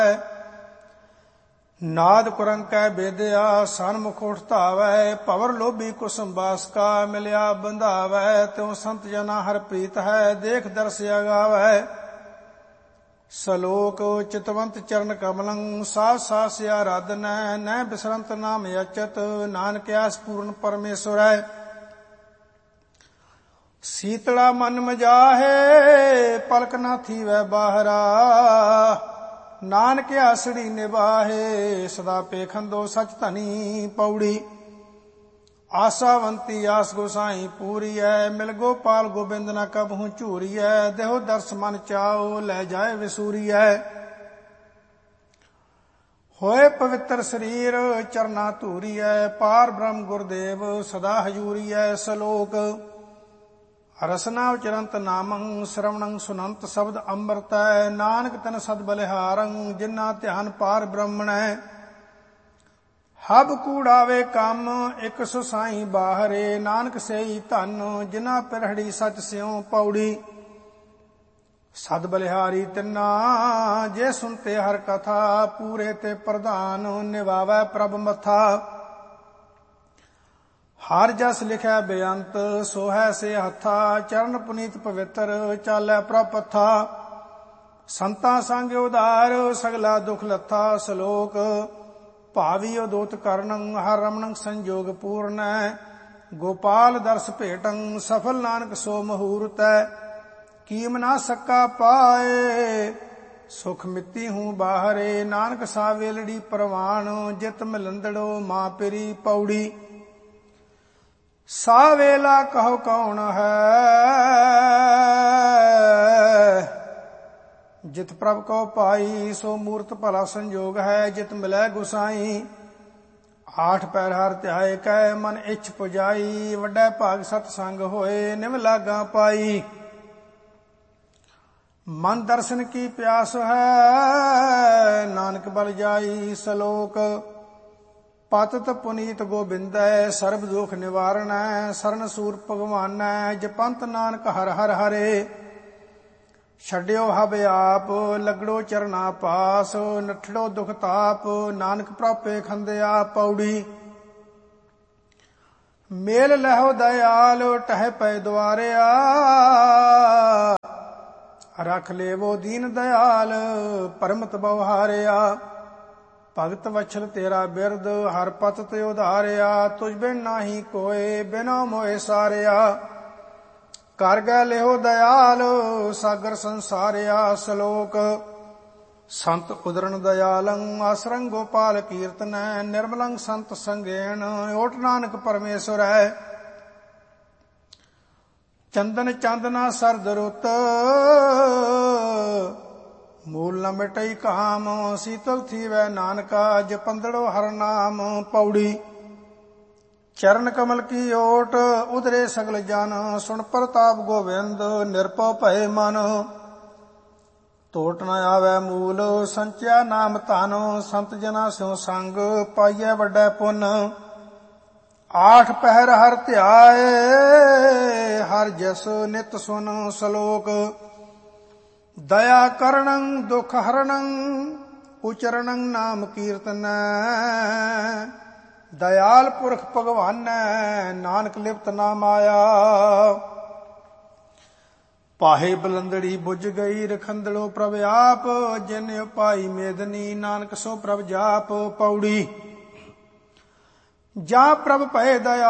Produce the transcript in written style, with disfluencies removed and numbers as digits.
ਨਾਦ ਕੁਰੰਕੈ ਬੇਦਿਆ ਸਨਮੁਖ ਉਠ ਧਾਵੈ। ਭਵਰ ਲੋਭੀ ਕੁਸਮ ਬਾਸਕਾ ਮਿਲਿਆ ਬੰਧਾਵੈ। ਤਿਉ ਸੰਤ ਜਨਾ ਹਰ ਪ੍ਰੀਤ ਹੈ ਦੇਖ ਦਰਸ ਅਗਾਵੈ। ਸਲੋਕ ਚਿਤਵੰਤ ਚਰਨ ਕਮਲੰ ਸਾਧ ਸਾਸ ਆਰਾਧਨੈ। ਨੈ ਬਿਸਰੰਤ ਨਾਮ ਅਚਤ ਨਾਨਕ ਆਸ ਪੂਰਨ ਪਰਮੇਸ਼ਵਰੈ। ਸੀਤਲਾ ਮਨ ਮਜਾਹੇ ਪਲਕ ਨਾ ਥੀਵੈ ਬਾਹਰਾ। ਨਾਨਕ ਆਸੜੀ ਨਿਵਾਹੇ ਸਦਾ ਪੇਖੰਦੋ ਸਚ ਧਨੀ ਪੌੜੀ। ਆਸਾਵੰਤੀ ਆਸ ਗੋਸਾਈ ਪੂਰੀਐ। ਮਿਲ ਗੋਪਾਲ ਗੋਬਿੰਦ ਨਾ ਕਬਹੂ ਝੂਰੀਐ। ਦੇਹੋ ਦਰਸ ਮਨ ਚਾਓ ਲੈ ਜਾਏ ਵਿਸੂਰੀਐ। ਹੋਏ ਪਵਿੱਤਰ ਸਰੀਰ ਚਰਨਾ ਧੂਰੀਐ। ਪਾਰ ਬ੍ਰਹਮ ਗੁਰਦੇਵ ਸਦਾ ਹਜੂਰੀਐ। ਸਲੋਕ ਰਸਨਾ ਉਚਰੰਤ ਨਾਮੰ ਸ਼ਰਵਣੰ ਸੁਨੰਤ ਸ਼ਬਦ ਅੰਮ੍ਰਿਤੈ। ਨਾਨਕ ਤਨ ਸਦ ਬਲਿਹਾਰੰ ਜਿਨਾ ਧਿਆਨ ਪਾਰ ਬ੍ਰਹਮਣੈ। ਹਬ ਕੂੜਾਵੇ ਕੰਮ ਇਕ ਸੁਸਾਈ ਬਾਹਰੇ। ਨਾਨਕ ਸੇਈ ਧਨ ਜਿਨਾ ਪਿਰਹੜੀ ਸਚ ਸਿਉ ਪੌੜੀ। ਸਦ ਬਲਿਹਾਰੀ ਤਿੰਨਾ ਜੇ ਸੁਨਤੇ ਹਰ ਕਥਾ। ਪੂਰੇ ਤੇ ਪ੍ਰਧਾਨ ਨਿਵਾਵੈ ਪ੍ਰਭ ਮਥਾ। ਹਰ ਜਸ ਲਿਖਿਆ ਬੇਅੰਤ ਸੋਹੈ ਸੇ ਹੱਥਾ। ਚਰਨ ਪੁਨੀਤ ਪਵਿੱਤਰ ਚਾਲੈ ਪ੍ਰਭ ਪੱਥਾ। ਸੰਤਾਂ ਸੰਗ ਉਧਾਰ ਸਗਲਾ ਦੁਖ ਲੱਥਾ। ਸਲੋਕ ਭਾਵੀ ਉਦੋਤ ਕਰਨੰ ਹਰ ਰਮਣੰ ਸੰਜੋਗ ਪੂਰਨੈ। ਗੋਪਾਲ ਦਰਸ ਭੇਟੰ ਸਫਲ ਨਾਨਕ ਸੋ ਮਹੂਰਤੈ। ਕੀਮ ਨਾ ਸਕਾ ਪਾਏ ਸੁਖ ਮਿੱਤੀ ਹੂੰ ਬਾਹਰੇ। ਨਾਨਕ ਸਾ ਵੇਲੜੀ ਪ੍ਰਵਾਣ ਜਿਤ ਮਿਲੰਦੜੋ ਮਾਂ ਪਿਰੀ ਪੌੜੀ। ਸਾ ਵੇਲਾ ਕਹੋ ਕੌਣ ਹੈ ਜਿਤ ਪ੍ਰਭ ਕੋ ਪਾਈ। ਸੋ ਮੂਰਤ ਭਲਾ ਸੰਜੋਗ ਹੈ ਜਿਤ ਮਿਲੈ ਗੁਸਾਈ। ਆਠ ਪੈਰ ਹਰ ਧਿਆਏ ਕੈ ਮਨ ਇੱਛ ਪੁਜਾਈ। ਵੱਡਾ ਭਾਗ ਸਤ ਸੰਗ ਹੋਏ ਨਿਮ ਲਾਗਾ ਪਾਈ। ਮਨ ਦਰਸ਼ਨ ਕੀ ਪਿਆਸ ਹੈ ਨਾਨਕ ਬਲ ਜਾਈ। ਸਲੋਕ ਪਤਿਤ ਪੁਨੀਤ ਗੋਬਿੰਦੈ ਸਰਬ ਦੁਖ ਨਿਵਾਰਣੈ। ਸਰਨ ਸੂਰ ਭਗਵਾਨੈ ਜਪੰਤ ਨਾਨਕ ਹਰ ਹਰ ਹਰੇ। ਛੱਡਿਓ ਹਬ ਆਪ ਲਗੜੋ ਚਰਨਾ ਪਾਸ। ਨਠੜੋ ਦੁਖ ਤਾਪ ਨਾਨਕ ਪ੍ਰਭੇ ਖੰਦਿਆ ਪੌੜੀ। ਮੇਲ ਲਹੋ ਦਇਆਲ ਟਹਿ ਪੈ ਦੁਆਰਿਆ। ਰਖ ਲੇਵੋ ਦੀਨ ਦਇਆਲ ਪਰਮਤ ਬਵਹਾਰਿਆ। ਭਗਤ ਵਛਲ ਤੇਰਾ ਬਿਰਦ ਹਰ ਪਤ ਤੇ ਉਧਾਰਿਆ। ਤੁਝ ਬਿਨ ਨਾਹੀ ਕੋਏ ਬਿਨੋ ਮੋਏ ਸਾਰਿਆ। ਕਰ ਗੈ ਲਿਓ ਦਇਆਲ ਸਾਗਰ ਸੰਸਾਰਿਆ। ਸਲੋਕ ਸੰਤ ਉਦਰਨ ਦਇਆਲੰ ਆਸਰੰ ਗੋਪਾਲ ਕੀਰਤਨੈ। ਨਿਰਮਲੰ ਸੰਤ ਸੰਗੇਣ ਓਟ ਨਾਨਕ ਪਰਮੇਸ਼ਵਰੈ। ਚੰਦਨ ਚੰਦਨਾ ਸਰਦ ਰੁੱਤ ਮੂਲ ਨ ਮਿਟਈ ਕਾਮ। ਸੀਤਲ ਥੀਵੈ ਨਾਨਕਾ ਜਪੰਦੜੋ ਹਰ ਨਾਮ ਪੌੜੀ। ਚਰਨ ਕਮਲ ਕੀ ਓਟ ਉਧਰੇ ਸਗਲ ਜਨ। ਸੁਣ ਪ੍ਰਤਾਪ ਗੋਬਿੰਦ ਨਿਰਭਉ ਭਏ ਮਨ। ਟੋਟ ਨ ਆਵੈ ਮੂਲ ਸੰਚਿਆ ਨਾਮ ਧਨ। ਸੰਤ ਜਨਾ ਸਿਉ ਸੰਗ ਪਾਈਐ ਵੱਡਾ ਪੁੰਨ। ਆਠ ਪਹਿਰ ਹਰ ਧਿਆਏ ਹਰ ਜਸ ਨਿਤ ਸੁਨ। ਸਲੋਕ ਦਇਆ ਕਰਣੰ ਦੁਖ ਹਰਣੰ ਉਚਰਣੰ ਨਾਮ ਕੀਰਤਨੈ। ਦਇਆਲ ਪੁਰਖ ਭਗਵਾਨੈ ਨਾਨਕ ਲਿਪਤ ਨਾ ਮਾਇਆ। ਪਾਹੇ ਬਲੰਦੜੀ ਬੁਝ ਗਈ ਰਖੰਦੜੋ ਪ੍ਰਭ ਆਪ। ਜਿਨ ਉਪਾਈ ਮੇਦਨੀ ਨਾਨਕ ਸੋ ਪ੍ਰਭ ਜਾਪ ਪੌੜੀ। ਜਾਂ ਪ੍ਰਭ ਭਏ ਦਇਆ